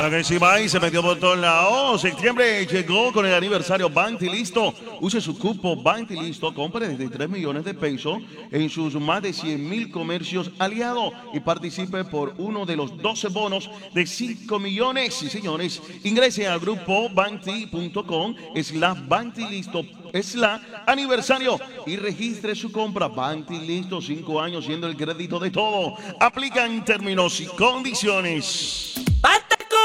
Claro que sí, va y se metió por todos lados. Septiembre llegó con el aniversario Banti Listo. Use su cupo Banti Listo, compre desde 3 millones de pesos en sus más de 100,000 comercios aliados y participe por uno de los 12 bonos de 5 millones. Sí, señores, ingrese a grupo banti.com/Banti Listo aniversario y registre su compra. Banti Listo, 5 años siendo el crédito de todo. Aplican términos y condiciones.